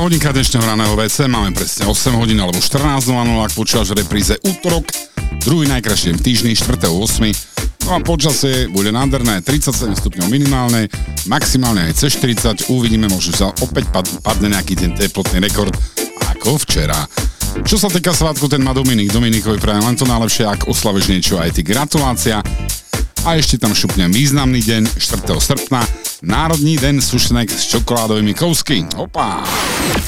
hodinka dnešného raného WC, máme presne 8 hodín alebo 14.00, ak počúvaš v repríze útorok, druhý najkrajší deň v týždni, 4.8. No a počasie bude nádherné, 37 stupňov minimálne, maximálne aj cez 40, uvidíme, možno sa opäť padne nejaký ten teplotný rekord, ako včera. Čo sa týka svátku, ten má Dominik. Dominikovi prajem len to najlepšie, ak oslavíš niečo, aj ty gratulácia. A ešte tam šupnem významný deň, 4. srpna, Národný deň sušenek s čokoládovými kousky. Opa!